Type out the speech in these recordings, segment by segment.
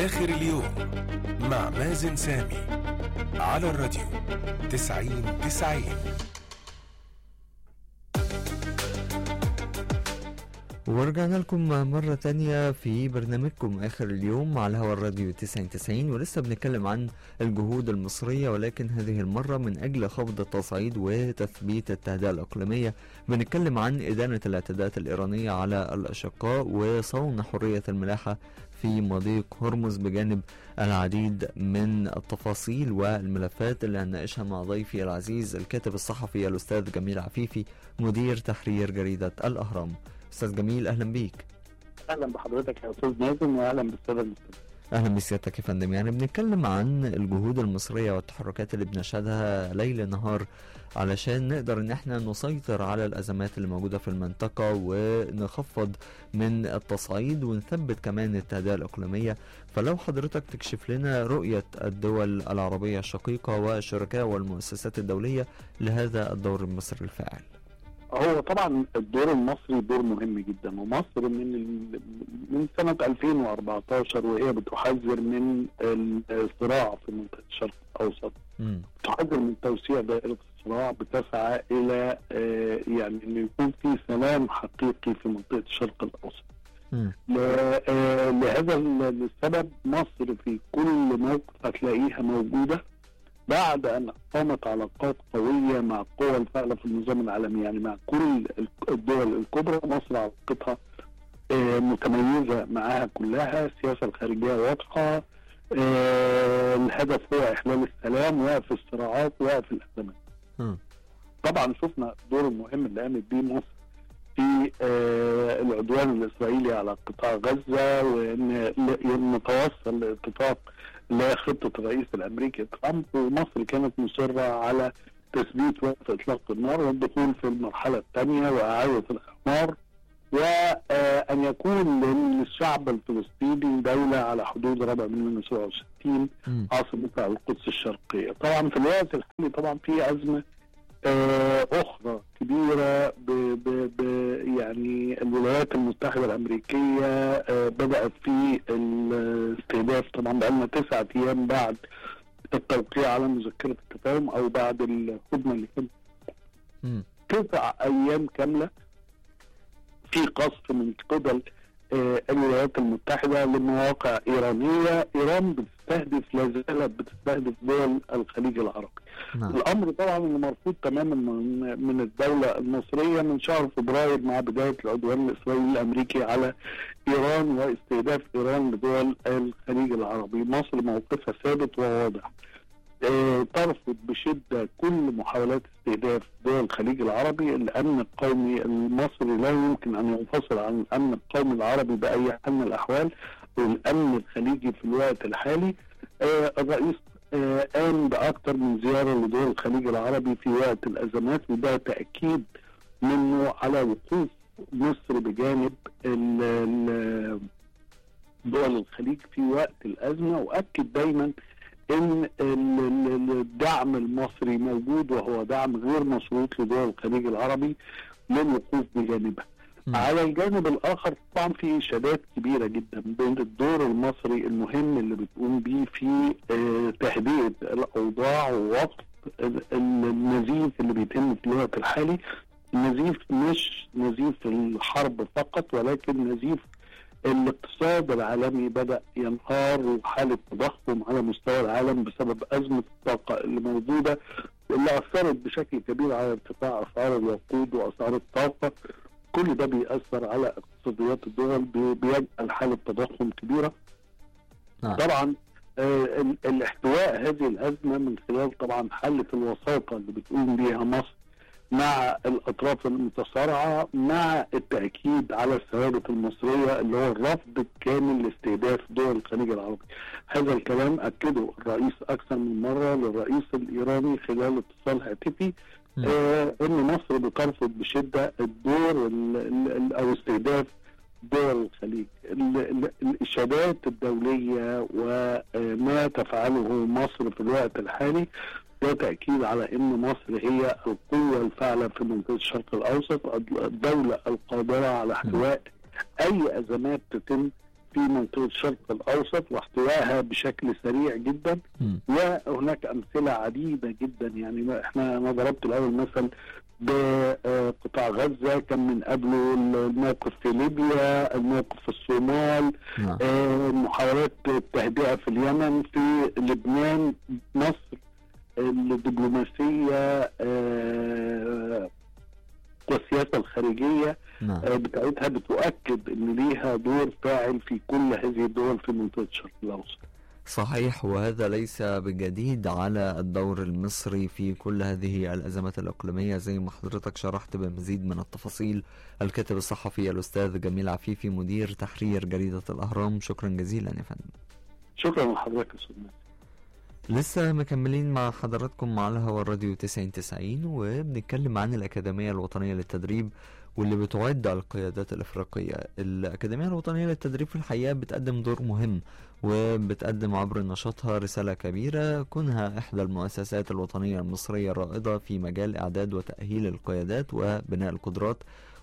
آخر اليوم مع مازن سامي على الراديو 90-90. ورجعنا لكم مرة تانية في برنامجكم آخر اليوم على هوا الراديو 90-90، ولسه بنتكلم عن الجهود المصرية، ولكن هذه المرة من أجل خفض التصعيد وتثبيت التهدئة الإقليمية. بنتكلم عن إدانة الاعتداءات الإيرانية على الأشقاء وصون حرية الملاحة في مضيق هرمز، بجانب العديد من التفاصيل والملفات اللي هنناقشها مع ضيفي العزيز الكاتب الصحفي الأستاذ جميل عفيفي، مدير تحرير جريدة الأهرام. أستاذ جميل، أهلا بيك. أهلا بحضرتك يا أستاذ مازن، وأهلا بالسادة المستمعين. أهلا بسيادتك يا فندم. يعني بنتكلم عن الجهود المصرية والتحركات اللي بنشهدها ليل نهار علشان نقدر ان احنا نسيطر على الأزمات اللي موجودة في المنطقة ونخفض من التصعيد ونثبت كمان التهدئة الإقليمية. فلو حضرتك تكشف لنا رؤية الدول العربية الشقيقة والشركاء والمؤسسات الدولية لهذا الدور المصري الفاعل. هو طبعا الدور المصري دور مهم جدا، ومصر من سنة 2014 وهي بتحذر من الصراع في منطقة الشرق الأوسط، بتحذر من توسيع دائرة الصراع، بتسعى إلى يعني إنه يكون في سلام حقيقي في منطقة الشرق الأوسط. لهذا السبب مصر في كل موقف هتلاقيها موجودة بعد أن قامت علاقات قوية مع قوى الفاعلة في النظام العالمي، يعني مع كل الدول الكبرى. مصر علاقتها متميزة معها كلها، السياسة الخارجية واضحة، الهدف هو إحلال السلام، وقف الصراعات، وقف الأزمات. طبعا شفنا الدور المهم اللي قامت بيه مصر في العدوان الإسرائيلي على قطاع غزة، وإن نتوصل لاتفاق لخطة الرئيس الأمريكي ترامب، ومصر كانت مصرة على تثبيت وقف إطلاق النار والدخول في المرحلة الثانية وإعادة الإعمار، وأن يكون للشعب الفلسطيني دولة على حدود 467 عاصمتها القدس الشرقية. طبعا في الوقت الحالي طبعا في أزمة أخرى كبيرة يعني الولايات المتحدة الأمريكية بدأت في الاستهداف. طبعا بقالنا 9 أيام بعد التوقيع على مذكرة التفاهم، أو بعد الهدنة اللي كانت 9 أيام كاملة في قصف من قبل الولايات المتحدة لمواقع إيرانية. إيران بتستهدف، لا زالت بتستهدف دول الخليج العربي. الأمر طبعا مرفوض تماما من الدولة المصرية من شهر فبراير مع بداية العدوان الإسرائيلي الأمريكي على إيران واستهداف إيران لدول الخليج العربي. مصر موقفها ثابت وواضح، ترفض بشدة كل محاولات استهداف دول الخليج العربي. الأمن القومي المصري لا يمكن أن ينفصل عن الأمن القومي العربي بأي حال من الأحوال، والأمن الخليجي في الوقت الحالي. الرئيس قام بأكثر من زيارة لدول الخليج العربي في وقت الأزمات، وده تأكيد منه على وقوف مصر بجانب دول الخليج في وقت الأزمة، وأكد دايما ان الدعم المصري موجود، وهو دعم غير مشروط لدول الخليج العربي للوقوف بجانبها. على الجانب الاخر طبعا في اشادات كبيره جدا بين الدور المصري المهم اللي بتقوم بيه في تهدئه الاوضاع ووقف النزيف اللي بيتم في الوقت الحالي. النزيف مش نزيف الحرب فقط، ولكن نزيف الاقتصاد العالمي بدأ ينهار، وحالة تضخم على مستوى العالم بسبب أزمة الطاقة اللي موجودة، واللي أثرت بشكل كبير على ارتفاع أسعار الوقود وأسعار الطاقة. كل ده بيأثر على اقتصاديات الدول، بيجعل حالة تضخم كبيرة. طبعا الاحتواء هذه الأزمة من خلال طبعا حل الوساطة اللي بتقوم بيها مصر مع الأطراف المتصارعة، مع التأكيد على الثوابت المصرية اللي هو الرفض الكامل لاستهداف دول الخليج العربي. هذا الكلام أكده الرئيس أكثر من مرة للرئيس الإيراني خلال اتصال هاتفي، إن مصر بترفض بشدة الدور أو استهداف دول الخليج. الإشادات الدولية وما تفعله مصر في الوقت الحالي ده تأكيد على أن مصر هي القوة الفاعلة في منطقة الشرق الأوسط، الدولة القادرة على احتواء أي أزمات تتم في منطقة الشرق الأوسط واحتوائها بشكل سريع جدا. وهناك أمثلة عديدة جدا، يعني أنا ضربت الأول مثل بقطاع غزة، كان من قبله الموقف في ليبيا، الموقف في الصومال، محاولات التهدئة في اليمن، في لبنان. مصر الدبلوماسية والسياسة الخارجية بتاعتها بتؤكد ان ليها دور فاعل في كل هذه الدول في منطقة الشرق الأوسط. صحيح، وهذا ليس بجديد على الدور المصري في كل هذه الأزمات الإقليمية زي ما حضرتك شرحت بمزيد من التفاصيل. الكاتب الصحفي الأستاذ جميل عفيفي، مدير تحرير جريدة الأهرام، شكرا جزيلا يا فندم. شكرا لحضرتك يا أستاذ. لسه مكملين مع حضراتكم على هوا الراديو 90 وبنتكلم عن الأكاديمية الوطنية للتدريب واللي بتعد القيادات الإفريقية. الأكاديمية الوطنية للتدريب في الحقيقة بتقدم دور مهم، وبتقدم عبر نشاطها رسالة كبيرة، كونها إحدى المؤسسات الوطنية المصرية الرائدة في مجال إعداد وتأهيل القيادات وبناء القدرات.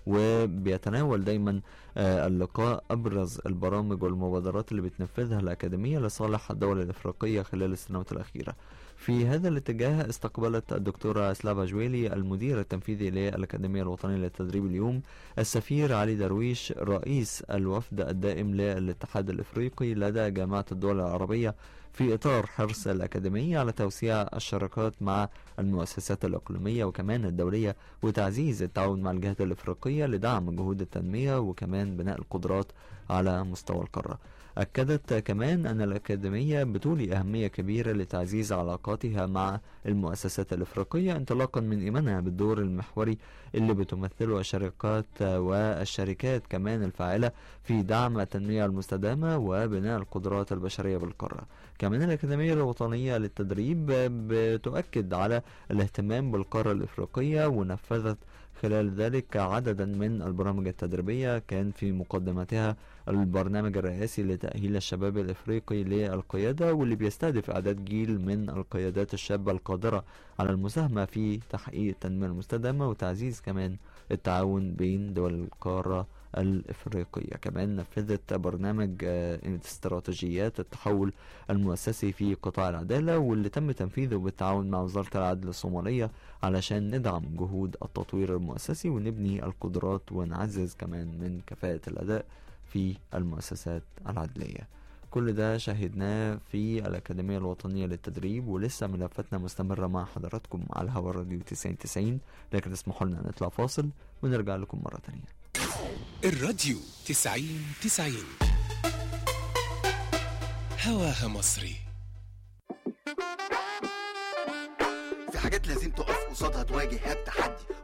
وبيتناول دايما اللقاء أبرز البرامج والمبادرات اللي بتنفذها الأكاديمية لصالح الدول الإفريقية خلال السنوات الأخيرة. في هذا الاتجاه استقبلت الدكتورة سلافا جويلي المدير التنفيذي للأكاديمية الوطنية للتدريب اليوم السفير علي درويش رئيس الوفد الدائم للاتحاد الإفريقي لدى جامعة الدول العربية، في إطار حرص الأكاديمية على توسيع الشراكات مع المؤسسات الإقليمية وكمان الدولية، وتعزيز التعاون مع الجهات الإفريقية لدعم جهود التنمية وكمان بناء القدرات على مستوى القارة. أكدت كمان أن الأكاديمية بتولي أهمية كبيرة لتعزيز علاقاتها مع المؤسسات الإفريقية، انطلاقا من إيمانها بالدور المحوري اللي بتمثله الشركات والشركات كمان الفاعلة في دعم التنمية المستدامة وبناء القدرات البشرية بالقارة. كمان الأكاديمية الوطنية للتدريب بتؤكد على الاهتمام بالقارة الإفريقية، ونفذت خلال ذلك عددا من البرامج التدريبية، كان في مقدمتها البرنامج الرئاسي لتأهيل الشباب الإفريقي للقيادة، واللي بيستهدف إعداد جيل من القيادات الشابة القادرة على المساهمة في تحقيق التنمية المستدامة وتعزيز كمان التعاون بين دول القارة الإفريقية. كمان نفذت برنامج استراتيجيات التحول المؤسسي في قطاع العدالة، واللي تم تنفيذه بالتعاون مع وزارة العدل الصومالية علشان ندعم جهود التطوير المؤسسي ونبني القدرات ونعزز كمان من كفاءة الأداء في المؤسسات العدلية. كل ده شاهدناه في الأكاديمية الوطنية للتدريب، ولسه ملفاتنا مستمرة مع حضراتكم على هوا الراديو 90، لكن اسمحوا لنا نطلع فاصل ونرجع لكم مرة تانية. الراديو 90 هواها مصري. في حاجات لازم تقف قصادها تواجه التحدي،